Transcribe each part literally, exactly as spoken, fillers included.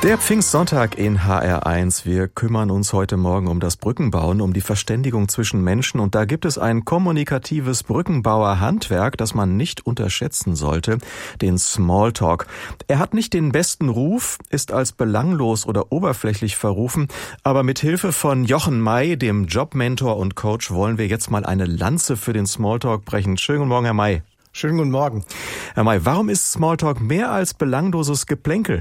Der Pfingstsonntag in H R eins. Wir kümmern uns heute Morgen um das Brückenbauen, um die Verständigung zwischen Menschen. Und da gibt es ein kommunikatives Brückenbauerhandwerk, das man nicht unterschätzen sollte, den Smalltalk. Er hat nicht den besten Ruf, ist als belanglos oder oberflächlich verrufen, aber mit Hilfe von Jochen May, dem Jobmentor und Coach, wollen wir jetzt mal eine Lanze für den Smalltalk brechen. Schönen guten Morgen, Herr May. Schönen guten Morgen. Herr May, warum ist Smalltalk mehr als belangloses Geplänkel?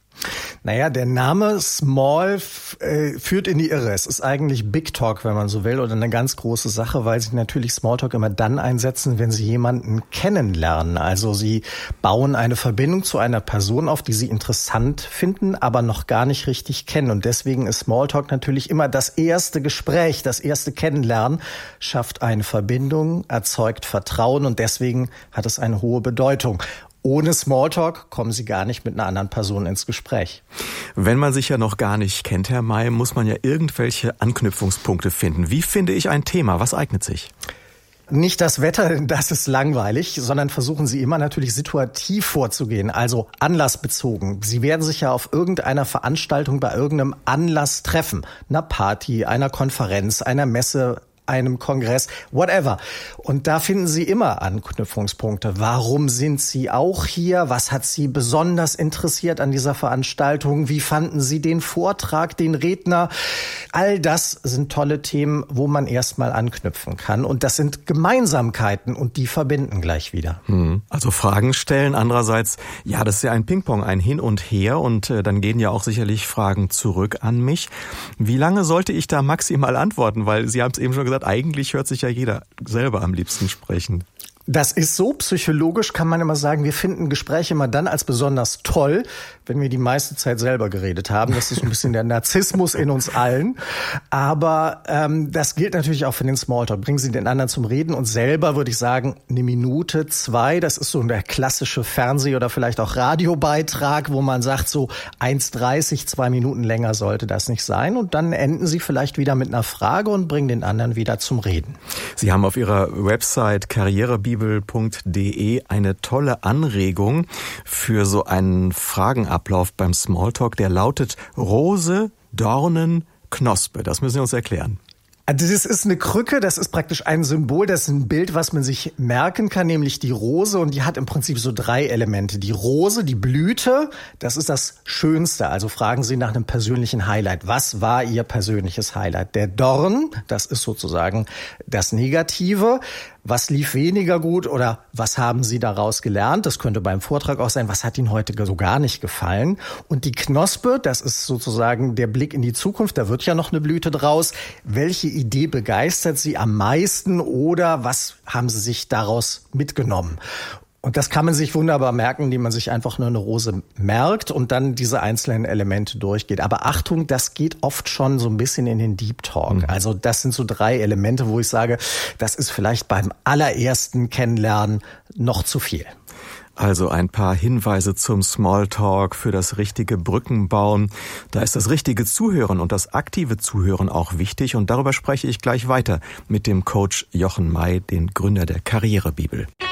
Naja, der Name Small äh, führt in die Irre. Es ist eigentlich Big Talk, wenn man so will, oder eine ganz große Sache, weil Sie natürlich Smalltalk immer dann einsetzen, wenn Sie jemanden kennenlernen. Also Sie bauen eine Verbindung zu einer Person auf, die Sie interessant finden, aber noch gar nicht richtig kennen. Und deswegen ist Smalltalk natürlich immer das erste Gespräch, das erste Kennenlernen, schafft eine Verbindung, erzeugt Vertrauen und deswegen hat es eine hohe Bedeutung. Ohne Smalltalk kommen Sie gar nicht mit einer anderen Person ins Gespräch. Wenn man sich ja noch gar nicht kennt, Herr May, muss man ja irgendwelche Anknüpfungspunkte finden. Wie finde ich ein Thema? Was eignet sich? Nicht das Wetter, das ist langweilig, sondern versuchen Sie immer natürlich situativ vorzugehen, also anlassbezogen. Sie werden sich ja auf irgendeiner Veranstaltung bei irgendeinem Anlass treffen. Einer Party, einer Konferenz, einer Messe, einem Kongress, whatever. Und da finden Sie immer Anknüpfungspunkte. Warum sind Sie auch hier? Was hat Sie besonders interessiert an dieser Veranstaltung? Wie fanden Sie den Vortrag, den Redner? All das sind tolle Themen, wo man erstmal anknüpfen kann. Und das sind Gemeinsamkeiten und die verbinden gleich wieder. Hm. Also Fragen stellen. Andererseits, ja, das ist ja ein Ping-Pong, ein Hin und Her. Und äh, dann gehen ja auch sicherlich Fragen zurück an mich. Wie lange sollte ich da maximal antworten? Weil Sie haben es eben schon gesagt, eigentlich hört sich ja jeder selber am liebsten sprechen. Das ist so. Psychologisch kann man immer sagen, wir finden Gespräche immer dann als besonders toll, wenn wir die meiste Zeit selber geredet haben. Das ist so ein bisschen der Narzissmus in uns allen. Aber ähm, das gilt natürlich auch für den Smalltalk. Bringen Sie den anderen zum Reden und selber würde ich sagen, eine Minute, zwei. Das ist so der klassische Fernseh- oder vielleicht auch Radiobeitrag, wo man sagt, so eins dreißig, zwei Minuten länger sollte das nicht sein. Und dann enden Sie vielleicht wieder mit einer Frage und bringen den anderen wieder zum Reden. Sie haben auf Ihrer Website karrierebibel punkt de eine tolle Anregung für so einen Fragenablauf beim Smalltalk, der lautet Rose, Dornen, Knospe. Das müssen Sie uns erklären. Also das ist eine Krücke, das ist praktisch ein Symbol, das ist ein Bild, was man sich merken kann, nämlich die Rose, und die hat im Prinzip so drei Elemente. Die Rose, die Blüte, das ist das Schönste, also fragen Sie nach einem persönlichen Highlight. Was war Ihr persönliches Highlight? Der Dorn, das ist sozusagen das Negative. Was lief weniger gut oder was haben Sie daraus gelernt? Das könnte beim Vortrag auch sein, was hat Ihnen heute so gar nicht gefallen? Und die Knospe, das ist sozusagen der Blick in die Zukunft, da wird ja noch eine Blüte draus. Welche Idee begeistert Sie am meisten oder was haben Sie sich daraus mitgenommen? Und das kann man sich wunderbar merken, indem man sich einfach nur eine Rose merkt und dann diese einzelnen Elemente durchgeht. Aber Achtung, das geht oft schon so ein bisschen in den Deep Talk. Mhm. Also das sind so drei Elemente, wo ich sage, das ist vielleicht beim allerersten Kennenlernen noch zu viel. Also ein paar Hinweise zum Smalltalk für das richtige Brückenbauen. Da ist das richtige Zuhören und das aktive Zuhören auch wichtig. Und darüber spreche ich gleich weiter mit dem Coach Jochen May, den Gründer der Karrierebibel.